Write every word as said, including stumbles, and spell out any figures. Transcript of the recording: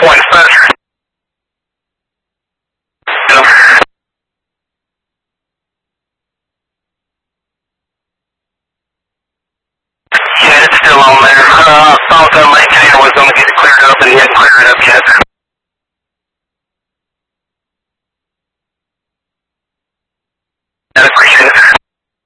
One five. Yeah, it's still on there. Uh, thought the maintainer was going to get it cleared up, and he hadn't cleared it up yet. I appreciate it.